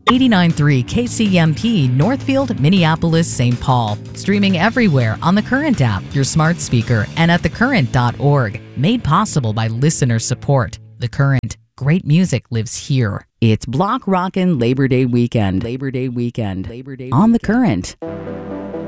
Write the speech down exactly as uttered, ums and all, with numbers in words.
eighty-nine point three K C M P, Northfield, Minneapolis, Saint Paul. Streaming everywhere on the Current app, your smart speaker, and at the current dot org. Made possible by listener support. The Current. Great music lives here. It's Block Rockin' Labor Day weekend. Labor Day weekend. Labor Day on the Current.